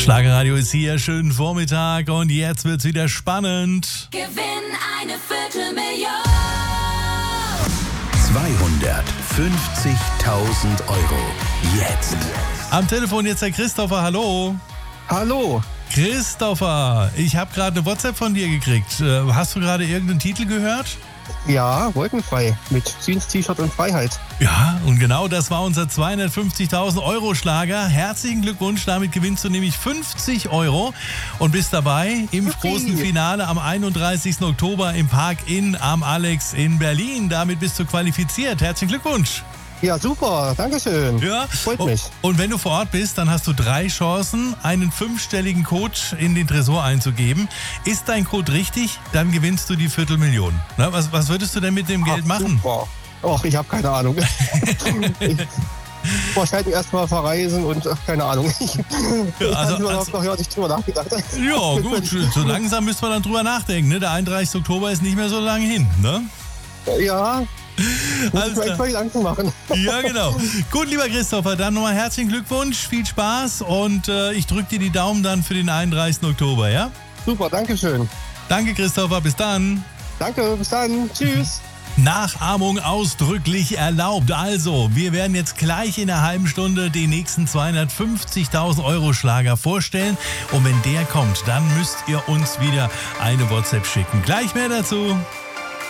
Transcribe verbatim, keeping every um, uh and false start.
Schlagerradio ist hier, schönen Vormittag und jetzt wird's wieder spannend. Gewinn eine Viertelmillion. zweihundertfünfzigtausend Euro. Jetzt. Am Telefon jetzt der Christopher, hallo. Hallo. Christopher, ich habe gerade eine WhatsApp von dir gekriegt. Äh, Hast du gerade irgendeinen Titel gehört? Ja, wolkenfrei. Mit Jeans-T-Shirt und Freiheit. Ja, und genau das war unser zweihundertfünfzigtausend Euro Schlager. Herzlichen Glückwunsch, damit gewinnst du nämlich fünfzig Euro und bist dabei im Okay. großen Finale am einunddreißigsten Oktober im Park Inn am Alex in Berlin. Damit bist du qualifiziert. Herzlichen Glückwunsch. Ja, super. Dankeschön. Ja, Freut und, mich. und wenn du vor Ort bist, dann hast du drei Chancen, einen fünfstelligen Code in den Tresor einzugeben. Ist dein Code richtig, dann gewinnst du die Viertelmillion. Na, was, was würdest du denn mit dem Geld Ach, machen? Super. Och, ich habe keine Ahnung. ich, wahrscheinlich erstmal verreisen und ach, keine Ahnung. Ich, ich also- habe also- noch nicht drüber nachgedacht. Ja, gut, so langsam müssen wir dann drüber nachdenken. Ne? Der einunddreißigste Oktober ist nicht mehr so lange hin. Ne? Ja, muss Alles ich mir klar. echt mal Gedanken machen. Ja, genau. Gut, lieber Christopher, dann nochmal herzlichen Glückwunsch, viel Spaß und äh, ich drücke dir die Daumen dann für den einunddreißigsten Oktober, ja? Super, Dankeschön. Danke, Christopher, bis dann. Danke, bis dann. Tschüss. Nachahmung ausdrücklich erlaubt. Also, wir werden jetzt gleich in einer halben Stunde den nächsten zweihundertfünfzigtausend Euro Schlager vorstellen. Und wenn der kommt, dann müsst ihr uns wieder eine WhatsApp schicken. Gleich mehr dazu.